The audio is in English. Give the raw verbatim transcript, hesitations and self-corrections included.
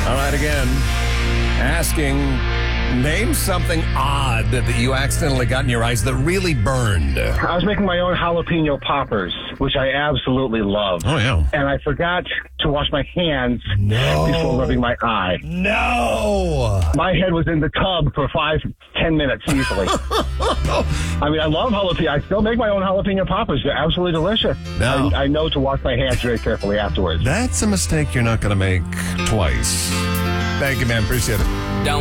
All right, again, asking, name something odd that you accidentally got in your eyes that really burned. I was making my own jalapeno poppers, which I absolutely love. Oh, yeah. And I forgot to wash my hands No. before rubbing my eye. No. My head was in the tub for five, ten minutes easily. I mean, I love jalapeno. I still make my own jalapeno poppers. They're absolutely delicious. No. I, I know to wash my hands very carefully afterwards. That's a mistake you're not going to make twice. Thank you, man. Appreciate it. Down